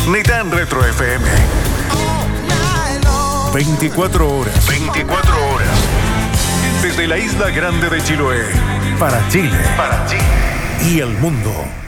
ni tan retro FM. 24 horas. 24 horas. Desde la isla grande de Chiloé. Para Chile. Para Chile. Y el mundo.